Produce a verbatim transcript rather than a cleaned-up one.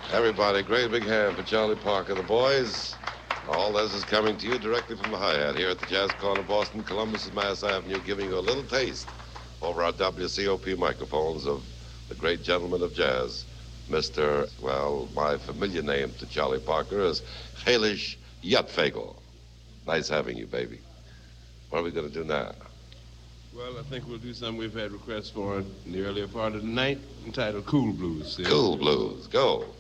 Everybody, great big hand for Charlie Parker. The boys, all this is coming to you directly from the Hi-Hat here at the Jazz Corner, Boston, Columbus, and Mass Avenue, giving you a little taste over our W C O P microphones of the great gentleman of jazz, Mister, well, my familiar name to Charlie Parker is Halish Yutfagel. Nice having you, baby. What are we going to do now? Well, I think we'll do something we've had requests for in the earlier part of the night, entitled Cool Blues. Cool Blues. Go.